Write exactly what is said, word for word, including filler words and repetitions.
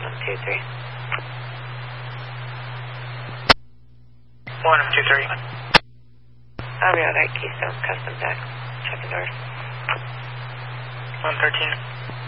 seven two three. one two three. I'll be all right, Keystone, custom back, second door. one thirteen.